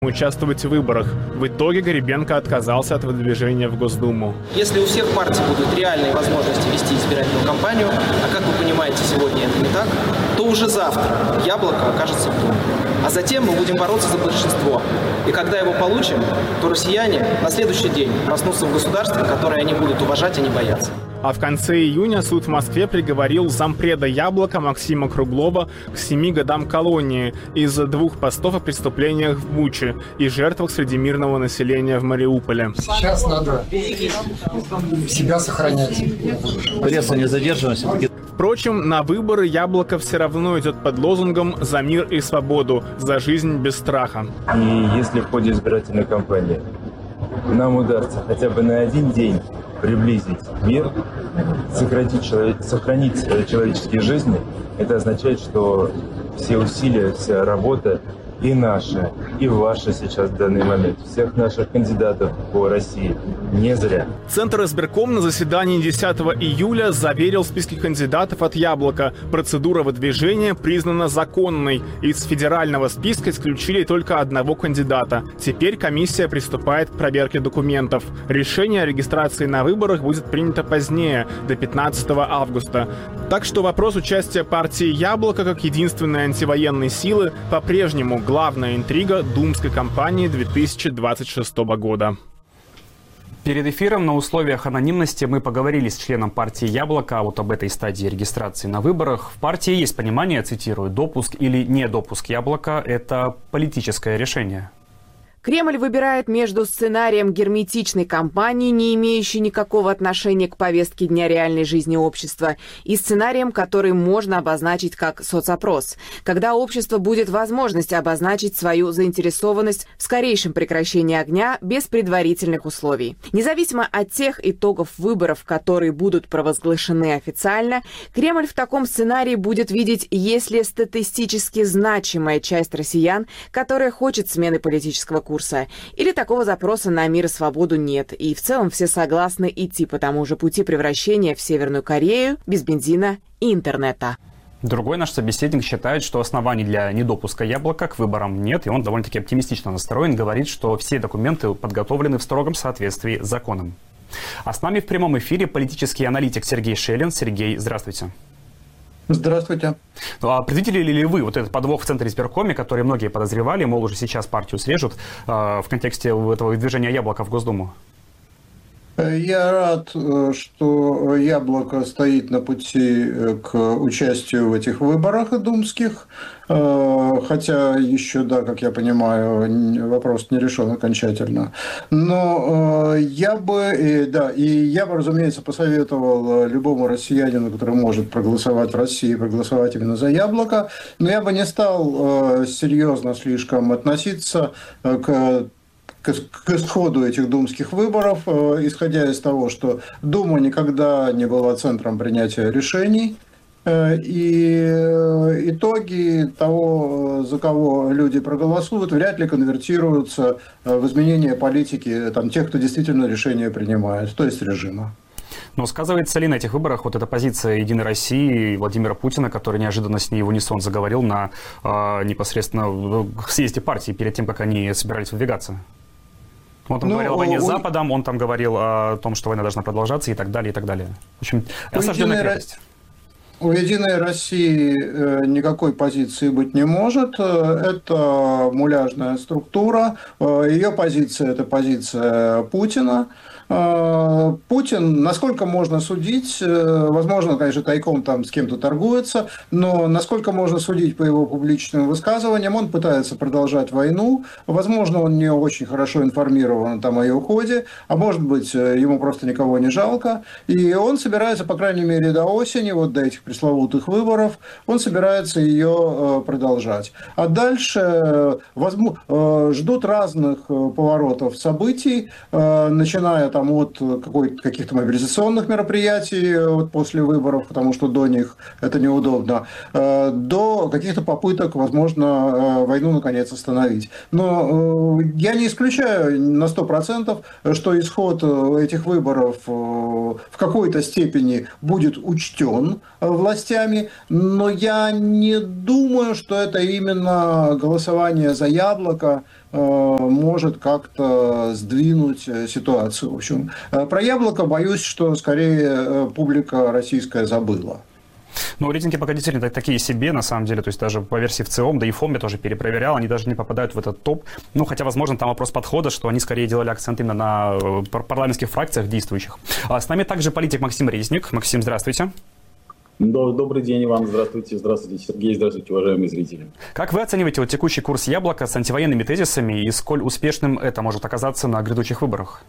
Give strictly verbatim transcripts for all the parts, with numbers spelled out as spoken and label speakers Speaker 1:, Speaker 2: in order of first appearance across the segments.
Speaker 1: участвовать в выборах. В итоге Гребенко отказался от выдвижения в Госдуму.
Speaker 2: Если у всех партий будут реальные возможности вести избирательную кампанию, а как вы понимаете, сегодня это не так, то уже завтра Яблоко окажется в Думе. А затем мы будем бороться за большинство. И когда его получим, то россияне на следующий день проснутся в государстве, которое они будут уважать и не бояться.
Speaker 1: А в конце июня суд в Москве приговорил зампреда «Яблока» Максима Круглова к семи годам колонии из-за двух постов о преступлениях в Буче и жертвах среди мирного населения в Мариуполе.
Speaker 3: Сейчас надо себя сохранять.
Speaker 4: Пресса не задерживалась.
Speaker 1: Впрочем, на выборы «Яблоко» все равно идет под лозунгом «За мир и свободу, за жизнь без страха».
Speaker 5: И если в ходе избирательной кампании нам удастся хотя бы на один день приблизить мир, сократить, сохранить человеческие жизни, это означает, что все усилия, вся работа и наша, и ваша сейчас в данный момент, всех наших кандидатов по России, не зря.
Speaker 1: Центр избирком на заседании десятого июля заверил списки кандидатов от «Яблока». Процедура выдвижения признана законной. Из федерального списка исключили только одного кандидата. Теперь комиссия приступает к проверке документов. Решение о регистрации на выборах будет принято позднее, до пятнадцатого августа. Так что вопрос участия партии «Яблоко» как единственной антивоенной силы по-прежнему главная интрига думской кампании две тысячи двадцать шестого года.
Speaker 6: Перед эфиром на условиях анонимности мы поговорили с членом партии «Яблоко» вот об этой стадии регистрации на выборах. В партии есть понимание, цитирую, допуск или недопуск «Яблока» – это политическое решение.
Speaker 7: Кремль выбирает между сценарием герметичной кампании, не имеющей никакого отношения к повестке дня реальной жизни общества, и сценарием, который можно обозначить как соцопрос, когда общество будет возможность обозначить свою заинтересованность в скорейшем прекращении огня без предварительных условий. Независимо от тех итогов выборов, которые будут провозглашены официально, Кремль в таком сценарии будет видеть, если статистически значимая часть россиян, которая хочет смены политического курса, курса. Или такого запроса на мир и свободу нет. И в целом все согласны идти по тому же пути превращения в Северную Корею без бензина и интернета.
Speaker 6: Другой наш собеседник считает, что оснований для недопуска «Яблока» к выборам нет, и он довольно-таки оптимистично настроен, говорит, что все документы подготовлены в строгом соответствии с законом. А с нами в прямом эфире политический аналитик Сергей Шелин. Сергей, здравствуйте.
Speaker 3: Здравствуйте.
Speaker 6: Ну, а предвидели ли вы вот этот подвох в Центре избиркоме, который многие подозревали, мол, уже сейчас партию срежут э, в контексте этого движения «Яблоко» в Госдуму?
Speaker 3: Я рад, что «Яблоко» стоит на пути к участию в этих выборах думских, хотя еще, да, как я понимаю, вопрос не решен окончательно. Но я бы, да, и я бы, разумеется, посоветовал любому россиянину, который может проголосовать в России, проголосовать именно за «Яблоко», но я бы не стал серьезно слишком относиться к к исходу этих думских выборов, исходя из того, что Дума никогда не была центром принятия решений, и итоги того, за кого люди проголосуют, вряд ли конвертируются в изменение политики там, тех, кто действительно решения принимает, то есть режима.
Speaker 6: Но сказывается ли на этих выборах вот эта позиция «Единой России» и Владимира Путина, который неожиданно с ней в унисон заговорил на э, непосредственно съезде партии перед тем, как они собирались выдвигаться? Он там ну, говорил о войне у... с Западом, он там говорил о том, что война должна продолжаться и так далее, и так далее. В общем, осажденная крепость.
Speaker 3: У «Единой России» никакой позиции быть не может. Это муляжная структура. Ее позиция – это позиция Путина. Путин, насколько можно судить, возможно, конечно, тайком там с кем-то торгуется, но насколько можно судить по его публичным высказываниям, он пытается продолжать войну. Возможно, он не очень хорошо информирован там о ее ходе, а может быть, ему просто никого не жалко. И он собирается, по крайней мере, до осени, вот до этих пресловутых выборов, он собирается ее продолжать. А дальше возможно, ждут разных поворотов событий, начиная там от каких-то мобилизационных мероприятий вот после выборов, потому что до них это неудобно, до каких-то попыток, возможно, войну наконец остановить. Но я не исключаю на сто процентов, что исход этих выборов в какой-то степени будет учтен властями, но я не думаю, что это именно голосование за «Яблоко», может как-то сдвинуть ситуацию. В общем, про Яблоко боюсь, что скорее публика российская забыла.
Speaker 6: Ну, рейтинги пока действительно такие себе, на самом деле. То есть даже по версии ВЦИОМ, да и ФОМ я тоже перепроверял, они даже не попадают в этот топ. Ну, хотя, возможно, там вопрос подхода, что они скорее делали акцент именно на парламентских фракциях действующих. А с нами также политик Максим Резник. Максим, здравствуйте.
Speaker 8: Добрый день, Иван. Здравствуйте. Здравствуйте, Сергей. Здравствуйте, уважаемые зрители.
Speaker 6: Как вы оцениваете вот текущий курс Яблока с антивоенными тезисами и сколь успешным это может оказаться на грядущих выборах?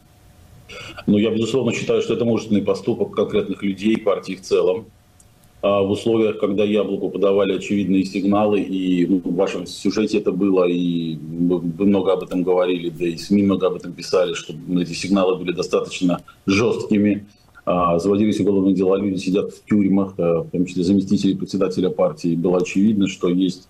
Speaker 8: Ну, я, безусловно, считаю, что это мужественный поступок конкретных людей, партии в целом. А в условиях, когда Яблоку подавали очевидные сигналы, и ну, в вашем сюжете это было, и вы много об этом говорили, да и СМИ много об этом писали, что эти сигналы были достаточно жесткими. Заводились уголовные дела, люди сидят в тюрьмах, в том числе заместители председателя партии. Было очевидно, что есть,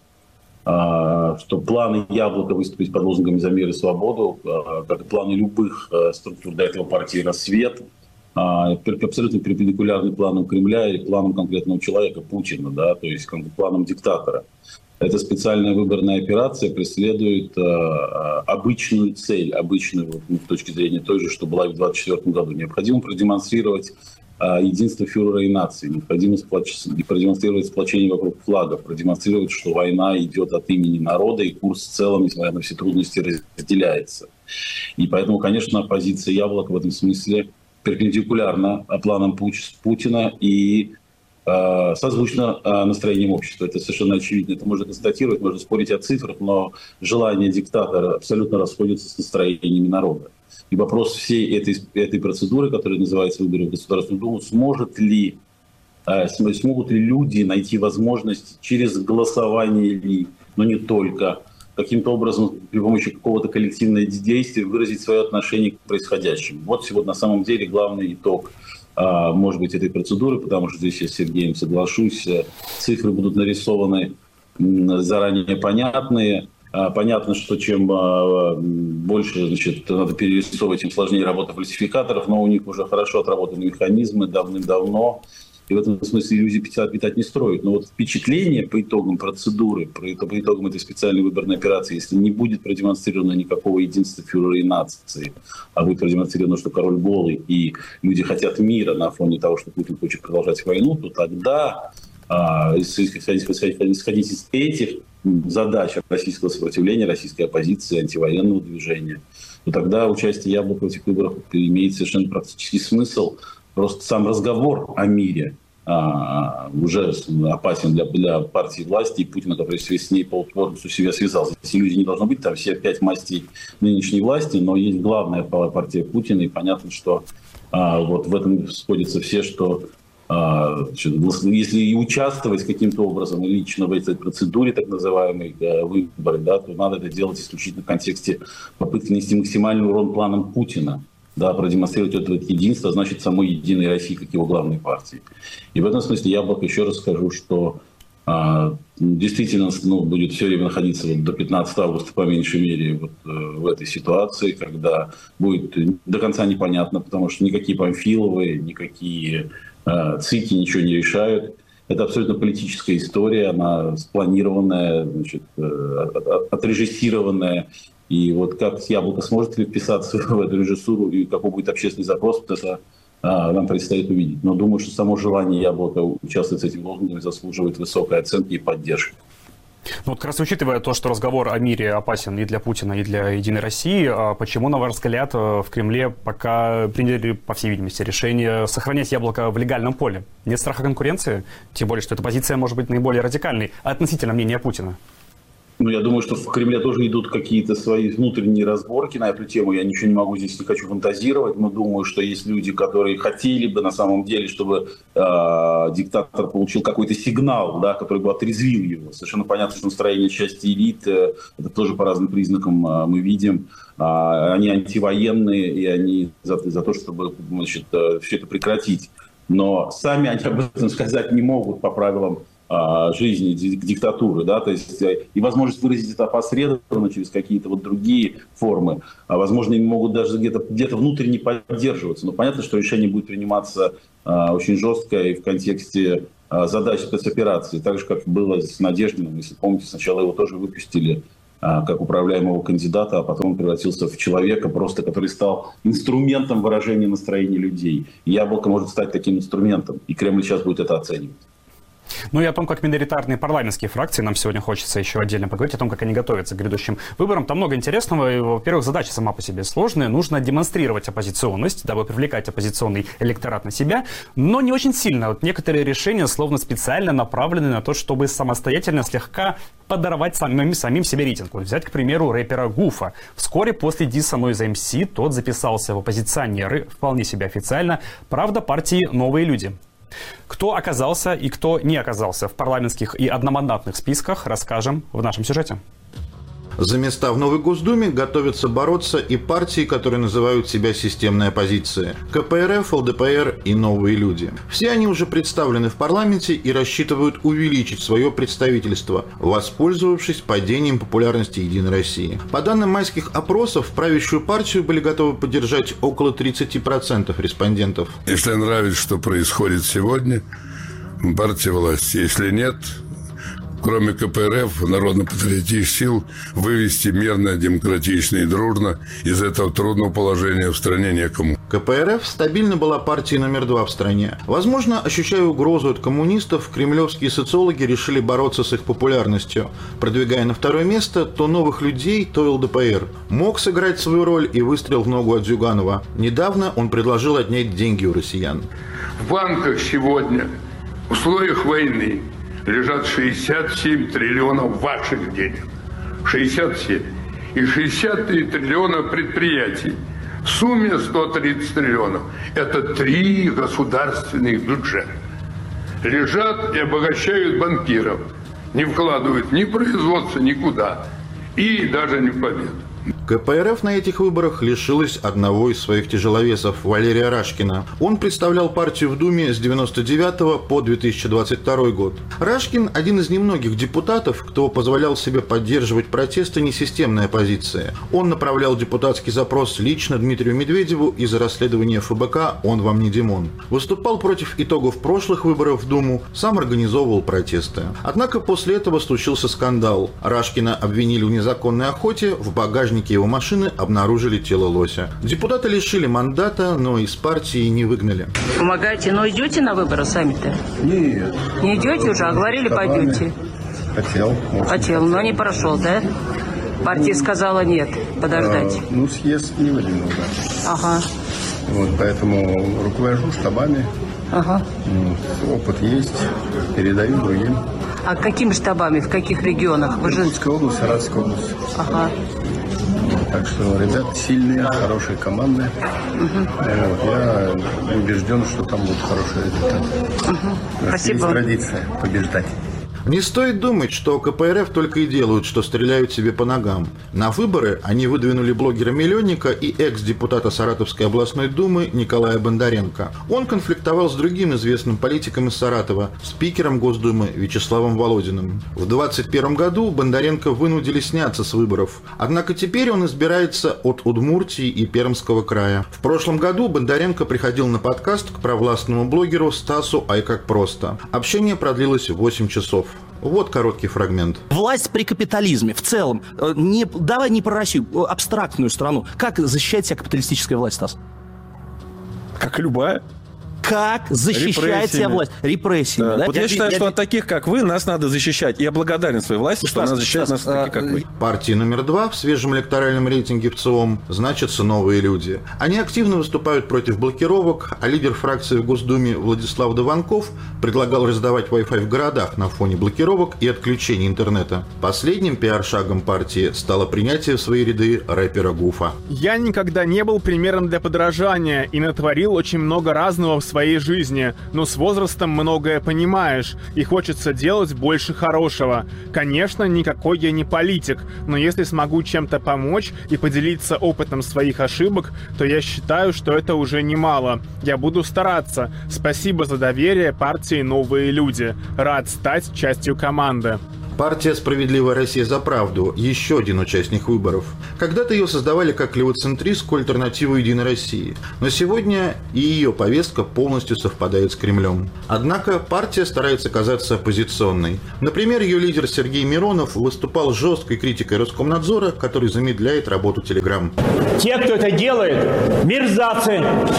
Speaker 8: что планы Яблока выступить под лозунгами «За мир и свободу», как и планы любых структур до этого партии «Рассвет», абсолютно перпендикулярны планам Кремля и планам конкретного человека, Путина, да, то есть планам диктатора. Эта специальная выборная операция преследует э, обычную цель, обычную вот, ну, с точки зрения той же, что была и в двадцать четвёртом году. Необходимо продемонстрировать э, единство фюрера и нации, необходимо сплоч... продемонстрировать сплочение вокруг флага, продемонстрировать, что война идет от имени народа, и курс в целом, несмотря на все трудности, разделяется. И поэтому, конечно, позиция Яблока в этом смысле перпендикулярна планам Путина и созвучно настроением общества. Это совершенно очевидно. Это можно констатировать, можно спорить о цифрах, но желание диктатора абсолютно расходится с настроениями народа. И вопрос всей этой, этой процедуры, которая называется выборы в Государственную Думу, сможет ли, смогут ли люди найти возможность через голосование ли, но не только, каким-то образом при помощи какого-то коллективного действия выразить свое отношение к происходящему. Вот сегодня на самом деле главный итог, может быть, этой процедуры, потому что здесь я с Сергеем соглашусь, цифры будут нарисованы заранее понятные. Понятно, что чем больше, значит, надо перерисовывать, тем сложнее работа фальсификаторов, но у них уже хорошо отработаны механизмы давным-давно. И в этом смысле иллюзии питать не строят. Но вот впечатление по итогам процедуры, по итогам этой специальной выборной операции, если не будет продемонстрировано никакого единства фюрера и нации, а будет продемонстрировано, что король голый, и люди хотят мира на фоне того, что Путин хочет продолжать войну, то тогда, исходить из этих задач российского сопротивления, российской оппозиции, антивоенного движения, то тогда участие Яблока в этих выборах имеет совершенно практический смысл. Просто сам разговор о мире а, уже опасен для, для партии власти и Путина, который с ней полностью себя связал. Здесь иллюзий не должно быть, там все пять мастей нынешней власти, но есть главная партия Путина, и понятно, что а, вот в этом сходятся все, что а, если и участвовать каким-то образом лично в этой процедуре, так называемой выборы, да, то надо это делать исключительно в контексте попытки нанести максимальный урон планам Путина. Да, продемонстрировать это единство, значит, самой Единой России, как его главной партии. И в этом смысле Яблоко, еще раз скажу, что а, действительно ну, будет все время находиться вот до пятнадцатого августа, по меньшей мере, вот, э, в этой ситуации, когда будет до конца непонятно, потому что никакие Памфиловы, никакие э, ЦИКи ничего не решают. Это абсолютно политическая история, она спланированная, значит, э, отрежиссированная. И вот как Яблоко сможет ли вписаться в эту режиссуру и какой будет общественный запрос, вот это а, нам предстоит увидеть. Но думаю, что само желание Яблока участвовать с этими лозунгами заслуживает высокой оценки и поддержки.
Speaker 6: Ну, вот как раз учитывая то, что разговор о мире опасен и для Путина, и для Единой России, почему, на ваш взгляд, в Кремле пока приняли, по всей видимости, решение сохранять Яблоко в легальном поле? Нет страха конкуренции? Тем более, что эта позиция может быть наиболее радикальной относительно мнения Путина.
Speaker 8: Ну, я думаю, что в Кремле тоже идут какие-то свои внутренние разборки на эту тему. Я ничего не могу здесь, не хочу фантазировать, но думаю, что есть люди, которые хотели бы на самом деле, чтобы э, диктатор получил какой-то сигнал, да, который бы отрезвил его. Совершенно понятно, что настроение части элит, э, это тоже по разным признакам э, мы видим. Э, они антивоенные, и они за, за то, чтобы, значит, э, все это прекратить. Но сами они об этом сказать не могут по правилам жизни диктатуры, да, то есть и возможность выразить это опосредованно через какие-то вот другие формы, а возможно, они могут даже где-то где-то внутренне поддерживаться, но понятно, что решение будет приниматься а, очень жестко и в контексте а, задач спецоперации, так же, как было с Надеждиным, если помните, сначала его тоже выпустили как управляемого кандидата, а потом он превратился в человека, просто который стал инструментом выражения настроения людей. Яблоко может стать таким инструментом, и Кремль сейчас будет это оценивать.
Speaker 6: Ну и о том, как миноритарные парламентские фракции, нам сегодня хочется еще отдельно поговорить, о том, как они готовятся к грядущим выборам. Там много интересного. И, во-первых, задача сама по себе сложная. Нужно демонстрировать оппозиционность, дабы привлекать оппозиционный электорат на себя, но не очень сильно. Вот некоторые решения словно специально направлены на то, чтобы самостоятельно слегка подорвать самим, самим себе рейтинг. Вот взять, к примеру, рэпера Гуфа. Вскоре после диса Noise эм си тот записался в оппозиционеры, вполне себе официально, правда, партии «Новые люди». Кто оказался и кто не оказался в парламентских и одномандатных списках, расскажем в нашем сюжете.
Speaker 9: За места в новой Госдуме готовятся бороться и партии, которые называют себя системной оппозицией. ка пэ эр эф, эл дэ пэ эр и «Новые люди». Все они уже представлены в парламенте и рассчитывают увеличить свое представительство, воспользовавшись падением популярности «Единой России». По данным майских опросов, правящую партию были готовы поддержать около тридцати процентов респондентов.
Speaker 10: Если нравится, что происходит сегодня, партия власти. Если нет, кроме ка пэ эр эф, народно-патриотических сил, вывести мирно, демократично и дружно из этого трудного положения в стране некому.
Speaker 9: ка пэ эр эф стабильно была партией номер два в стране. Возможно, ощущая угрозу от коммунистов, кремлевские социологи решили бороться с их популярностью, продвигая на второе место то «Новых людей», то эл дэ пэ эр. Мог сыграть свою роль и выстрел в ногу от Зюганова. Недавно он предложил отнять деньги у россиян.
Speaker 10: В банках сегодня, в условиях войны, лежат шестьдесят семь триллионов ваших денег. шестьдесят семь. И шестьдесят три триллиона предприятий. В сумме сто тридцать триллионов. Это три государственных бюджета. Лежат и обогащают банкиров. Не вкладывают ни в производство, никуда. И даже не в победу.
Speaker 9: ка пэ эр эф на этих выборах лишилась одного из своих тяжеловесов, Валерия Рашкина. Он представлял партию в Думе с девяносто девятого по две тысячи двадцать второй год. Рашкин – один из немногих депутатов, кто позволял себе поддерживать протесты несистемной оппозиции. Он направлял депутатский запрос лично Дмитрию Медведеву из-за расследования эф бэ ка «Он вам не Димон». Выступал против итогов прошлых выборов в Думу, сам организовывал протесты. Однако после этого случился скандал. Рашкина обвинили в незаконной охоте, в багажнике его машины обнаружили тело лося. Депутата лишили мандата, но из партии не выгнали.
Speaker 11: Помогаете, но идете на выборы сами-то?
Speaker 12: Нет.
Speaker 11: Не идете уже, а говорили, пойдете?
Speaker 12: Хотел.
Speaker 11: Хотел, но не прошел, да? Партия сказала нет, подождать.
Speaker 12: А, ну, съезд не выдвинул, да.
Speaker 11: Ага.
Speaker 12: Вот, поэтому руковожу штабами.
Speaker 11: Ага.
Speaker 12: Вот, опыт есть, передаю другим.
Speaker 11: А какими штабами, в каких регионах? Вы же...
Speaker 12: Иркутская область, Саратовская область.
Speaker 11: Ага.
Speaker 12: Так что ребята сильные, хорошие команды. Угу. Вот, я убежден, что там будут хорошие результаты.
Speaker 11: Угу. Спасибо.
Speaker 12: Есть традиция побеждать.
Speaker 9: Не стоит думать, что ка пэ эр эф только и делают, что стреляют себе по ногам. На выборы они выдвинули блогера-миллионника и экс-депутата Саратовской областной думы Николая Бондаренко. Он конфликтовал с другим известным политиком из Саратова, спикером Госдумы Вячеславом Володиным. В двадцать первом году Бондаренко вынудили сняться с выборов. Однако теперь он избирается от Удмуртии и Пермского края. В прошлом году Бондаренко приходил на подкаст к провластному блогеру Стасу «Ай как просто». Общение продлилось восемь часов. Вот короткий фрагмент.
Speaker 13: Власть при капитализме в целом. Не, давай не про Россию, абстрактную страну. Как защищает себя капиталистическая власть, Стас?
Speaker 14: Как любая.
Speaker 13: Как защищает себя власть? Репрессиями.
Speaker 14: Да.
Speaker 13: Да?
Speaker 14: Вот я, я считаю, я... что от таких, как вы, нас надо защищать. Я благодарен своей власти, что
Speaker 13: Стас,
Speaker 14: она защищает
Speaker 13: Стас,
Speaker 14: нас от таких,
Speaker 13: а...
Speaker 14: как вы.
Speaker 9: Партии номер два в свежем электоральном рейтинге в ЦИОМ значатся «Новые люди». Они активно выступают против блокировок, а лидер фракции в Госдуме Владислав Дованков предлагал раздавать Wi-Fi в городах на фоне блокировок и отключения интернета. Последним пиар-шагом партии стало принятие в свои ряды рэпера Гуфа.
Speaker 1: «Я никогда не был примером для подражания и натворил очень много разного в своей жизни. Но с возрастом многое понимаешь, и хочется делать больше хорошего. Конечно, никакой я не политик, но если смогу чем-то помочь и поделиться опытом своих ошибок, то я считаю, что это уже немало. Я буду стараться. Спасибо за доверие партии «Новые люди». Рад стать частью команды».
Speaker 9: Партия «Справедливая Россия за правду» – еще один участник выборов. Когда-то ее создавали как левоцентристскую альтернативу «Единой России», но сегодня и ее повестка полностью совпадает с Кремлем. Однако партия старается казаться оппозиционной. Например, ее лидер Сергей Миронов выступал жесткой критикой Роскомнадзора, который замедляет работу Telegram.
Speaker 15: Те, кто это делает, мерзавцы!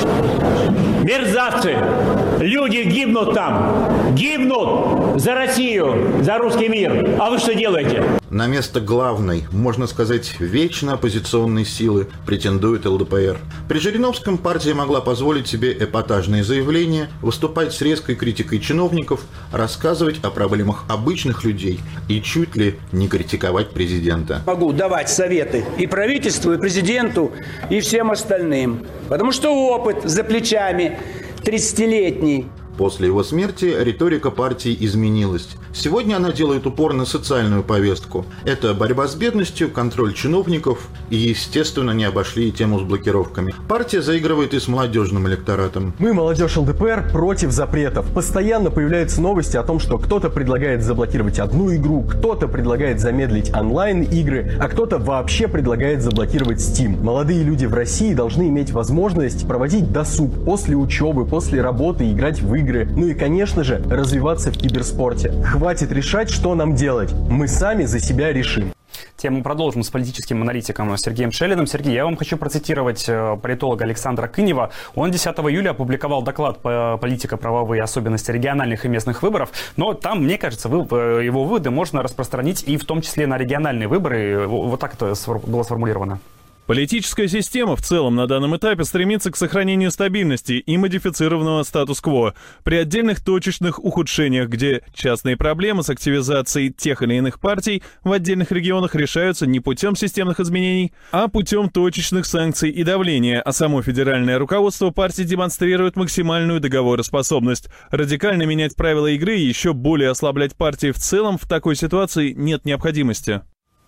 Speaker 15: Мерзавцы! Люди гибнут там! Гибнут за Россию, за русский мир! А вы что делаете?
Speaker 9: На место главной, можно сказать, вечно оппозиционной силы претендует эл дэ пэ эр. При Жириновском партия могла позволить себе эпатажные заявления, выступать с резкой критикой чиновников, рассказывать о проблемах обычных людей и чуть ли не критиковать президента.
Speaker 15: Могу давать советы и правительству, и президенту, и всем остальным. Потому что опыт за плечами тридцатилетний.
Speaker 9: После его смерти риторика партии изменилась. Сегодня она делает упор на социальную повестку. Это борьба с бедностью, контроль чиновников и, естественно, не обошли и тему с блокировками. Партия заигрывает и с молодежным электоратом.
Speaker 16: Мы, молодежь эл дэ пэ эр, против запретов. Постоянно появляются новости о том, что кто-то предлагает заблокировать одну игру, кто-то предлагает замедлить онлайн-игры, а кто-то вообще предлагает заблокировать Steam. Молодые люди в России должны иметь возможность проводить досуг после учебы, после работы, играть в игры. Ну и, конечно же, развиваться в киберспорте. Хватит решать, что нам делать. Мы сами за себя решим.
Speaker 6: Тему продолжим с политическим аналитиком Сергеем Шеллиным. Сергей, я вам хочу процитировать политолога Александра Кынева. Он десятого июля опубликовал доклад по политико-правовые особенности региональных и местных выборов. Но там, мне кажется, его выводы можно распространить и в том числе на региональные выборы. Вот так это было сформулировано.
Speaker 17: Политическая система в целом на данном этапе стремится к сохранению стабильности и модифицированного статус-кво. При отдельных точечных ухудшениях, где частные проблемы с активизацией тех или иных партий в отдельных регионах решаются не путем системных изменений, а путем точечных санкций и давления, а само федеральное руководство партии демонстрирует максимальную договороспособность. Радикально менять правила игры и еще более ослаблять партии в целом в такой ситуации нет необходимости.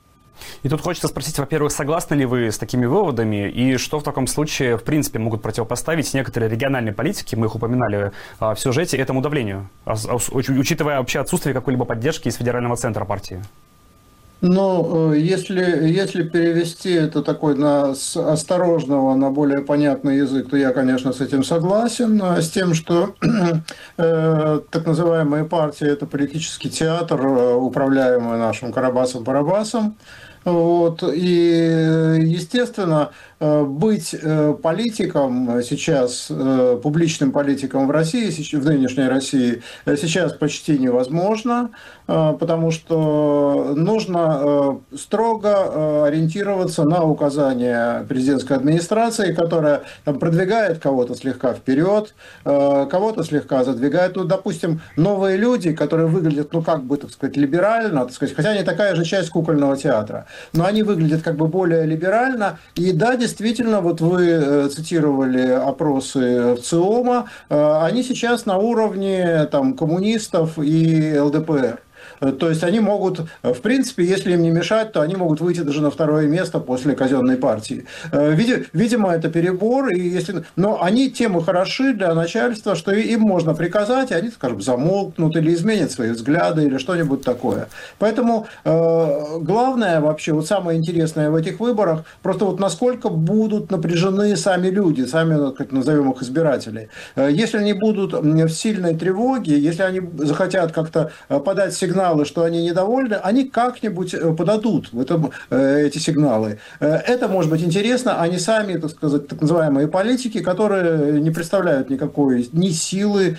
Speaker 6: И тут хочется спросить, во-первых, согласны ли вы с такими выводами, и что в таком случае, в принципе, могут противопоставить некоторые региональные политики, мы их упоминали а, в сюжете, этому давлению, а, а, учитывая вообще отсутствие какой-либо поддержки из федерального центра партии?
Speaker 3: Ну, если, если перевести это такой на, с осторожного на более понятный язык, то я, конечно, с этим согласен, с тем, что э, так называемые партии – это политический театр, управляемый нашим Карабасом-Барабасом. Вот. И, естественно, быть политиком сейчас, публичным политиком в России, в нынешней России, сейчас почти невозможно, потому что нужно строго ориентироваться на указания президентской администрации, которая там продвигает кого-то слегка вперед, кого-то слегка задвигает. Ну, допустим, новые люди, которые выглядят, ну, как бы, так сказать, либерально, так сказать, хотя они такая же часть кукольного театра, но они выглядят как бы более либерально. И да, действительно, вот вы цитировали опросы ВЦИОМа, они сейчас на уровне там, коммунистов и эл дэ пэ эр. То есть они могут, в принципе, если им не мешать, то они могут выйти даже на второе место после казенной партии. Видимо, это перебор, и если... но они тем и хороши для начальства, что им можно приказать, и они, скажем, замолкнут или изменят свои взгляды или что-нибудь такое. Поэтому главное вообще, вот самое интересное в этих выборах, просто вот насколько будут напряжены сами люди, сами, как назовем их, избиратели. Если они будут в сильной тревоге, если они захотят как-то подать сигнал, что они недовольны, они как-нибудь подадут в этом, эти сигналы. Это может быть интересно, они сами, так сказать, так называемые политики, которые не представляют никакой ни силы,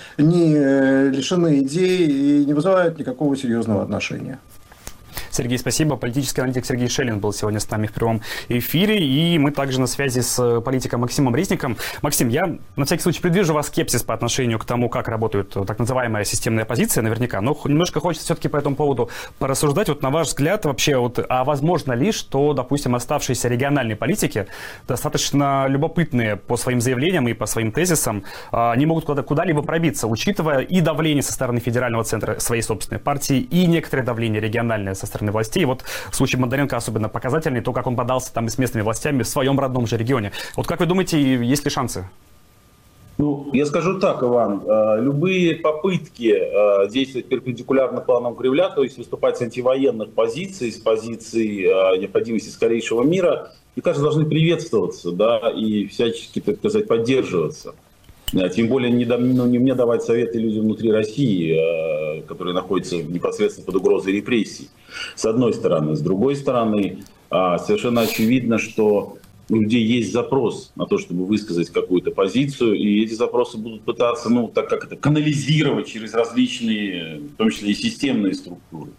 Speaker 3: ни лишены идей и не вызывают никакого серьезного отношения.
Speaker 6: Сергей, спасибо. Политический аналитик Сергей Шеллин был сегодня с нами в прямом эфире. И мы также на связи с политиком Максимом Резником. Максим, я на всякий случай предвижу вас скепсис по отношению к тому, как работает так называемая системная оппозиция, наверняка. Но немножко хочется все-таки по этому поводу порассуждать. Вот на ваш взгляд вообще, вот, а возможно ли, что, допустим, оставшиеся региональные политики, достаточно любопытные по своим заявлениям и по своим тезисам, не могут куда- куда-либо пробиться, учитывая и давление со стороны федерального центра своей собственной партии, и некоторое давление региональное со стороны властей. Вот в случае Бондаренко особенно показательный, то, как он подался там и с местными властями в своем родном же регионе. Вот как вы думаете, есть ли шансы?
Speaker 8: Ну, я скажу так, Иван, любые попытки действовать перпендикулярно плану Кремля, то есть выступать с антивоенных позиций, с позиций необходимости скорейшего мира, мне кажется, должны приветствоваться, да, и всячески, так сказать, поддерживаться. Тем более не, ну, не мне давать советы людям внутри России, которые находятся непосредственно под угрозой репрессий, с одной стороны. С другой стороны, совершенно очевидно, что у людей есть запрос на то, чтобы высказать какую-то позицию, и эти запросы будут пытаться, ну, так как это, канализировать через различные, в том числе и системные структуры.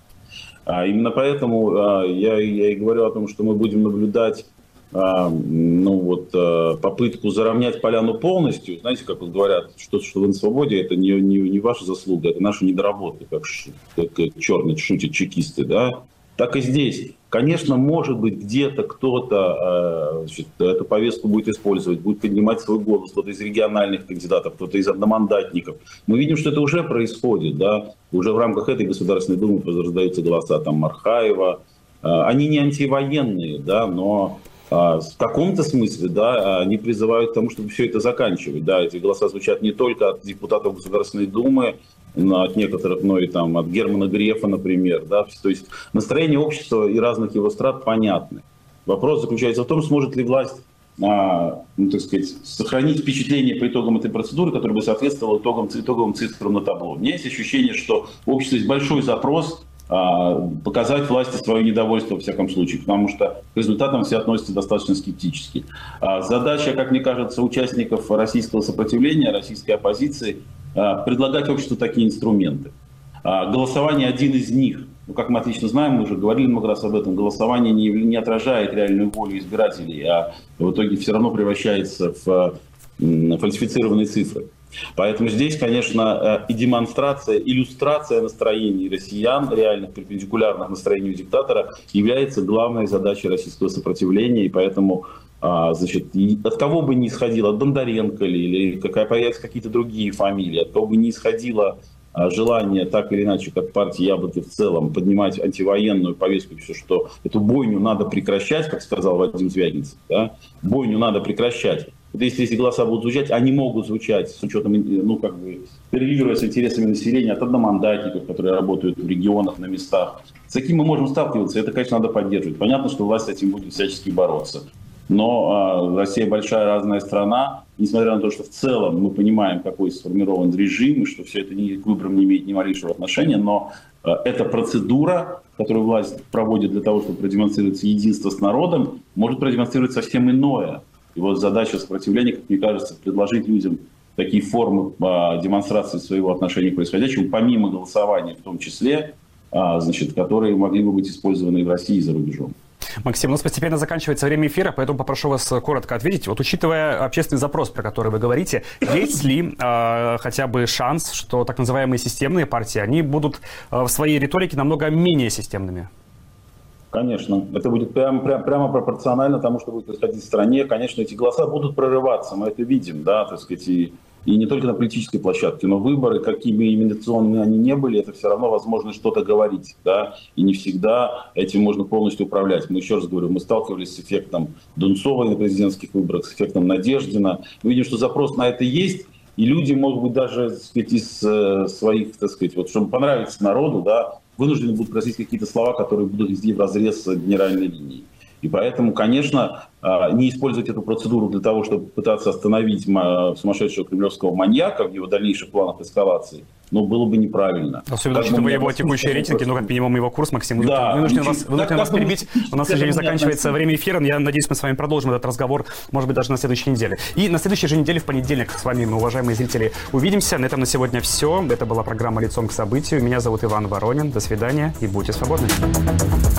Speaker 8: А именно поэтому а, я, я и говорю о том, что мы будем наблюдать а, ну, вот, а, попытку заровнять поляну полностью. Знаете, как вот говорят, что, что вы на свободе, это не, не, не ваша заслуга, это наши недоработки, как, как черные шутят чекисты, да? Так и здесь. Конечно, может быть, где-то кто-то значит, эту повестку будет использовать, будет поднимать свой голос, кто-то из региональных кандидатов, кто-то из одномандатников. Мы видим, что это уже происходит, да, уже в рамках этой Государственной Думы раздаются голоса там Мархаева. Они не антивоенные, да, но в каком-то смысле, да, они призывают к тому, чтобы все это заканчивать. Да, эти голоса звучат не только от депутатов Государственной Думы, от некоторых, но и там от Германа Грефа, например, да, то есть настроение общества и разных его страт понятны. Вопрос заключается в том, сможет ли власть, а, ну, так сказать, сохранить впечатление по итогам этой процедуры, которая бы соответствовала итогам, итоговым цифрам на табло. У меня есть ощущение, что у общества есть большой запрос а, показать власти свое недовольство, во всяком случае, потому что к результатам все относятся достаточно скептически. А, задача, как мне кажется, участников российского сопротивления, российской оппозиции — предлагать обществу такие инструменты. Голосование один из них. Ну, как мы отлично знаем, мы уже говорили много раз об этом, голосование не, не отражает реальную волю избирателей, а в итоге все равно превращается в фальсифицированные цифры. Поэтому здесь, конечно, и демонстрация, иллюстрация настроений россиян, реальных перпендикулярных настроению диктатора, является главной задачей российского сопротивления, и поэтому А, значит, от кого бы ни исходило, от Бондаренко ли, или какая, появятся какие-то другие фамилии, от кого бы ни исходило а, желание так или иначе, как партии «Яблоки» в целом, поднимать антивоенную повестку, все, что эту бойню надо прекращать, как сказал Вадим Звягинцев, да? Бойню надо прекращать. Вот если эти голоса будут звучать, они могут звучать с учетом, ну, как бы, коррелируя с интересами населения от одномандатников, которые работают в регионах, на местах. С таким мы можем сталкиваться, это, конечно, надо поддерживать. Понятно, что власть с этим будет всячески бороться. Но э, Россия большая разная страна, несмотря на то, что в целом мы понимаем, какой сформирован режим, и что все это ни к выборам не имеет ни малейшего отношения, но э, эта процедура, которую власть проводит для того, чтобы продемонстрировать единство с народом, может продемонстрировать совсем иное. И вот задача сопротивления, как мне кажется, предложить людям такие формы э, демонстрации своего отношения к происходящему, помимо голосования в том числе, э, значит, которые могли бы быть использованы и в России, и за рубежом.
Speaker 6: Максим, у нас постепенно заканчивается время эфира, поэтому попрошу вас коротко ответить. Вот учитывая общественный запрос, про который вы говорите, есть ли э, хотя бы шанс, что так называемые системные партии, они будут э, в своей риторике намного менее системными?
Speaker 8: Конечно. Это будет прямо, прямо, прямо пропорционально тому, что будет происходить в стране. Конечно, эти голоса будут прорываться, мы это видим, да, так сказать, и, и не только на политической площадке, но выборы, какими бы имитационными они не были, это все равно возможно что-то говорить, да, и не всегда этим можно полностью управлять. Мы еще раз говорю, мы сталкивались с эффектом Дунцовой на президентских выборах, с эффектом Надеждина. Мы видим, что запрос на это есть, и люди могут быть даже, так сказать, из э, своих, так сказать, вот, чтобы понравиться народу, да, вынуждены будут просить какие-то слова, которые будут идти вразрез с генеральной линией. И поэтому, конечно, не использовать эту процедуру для того, чтобы пытаться остановить сумасшедшего кремлевского маньяка в его дальнейших планах эскалации, ну, было бы неправильно.
Speaker 6: Особенно учитывая его текущие рейтинги, ну, как минимум его курс, Максим. Да. Вынужден вас, вынужден вас перебить. У нас, к сожалению, заканчивается время эфира. Я надеюсь, мы с вами продолжим этот разговор, может быть, даже на следующей неделе. И на следующей же неделе, в понедельник, с вами, мы, уважаемые зрители, увидимся. На этом на сегодня все. Это была программа «Лицом к событию». Меня зовут Иван Воронин. До свидания и будьте свободны.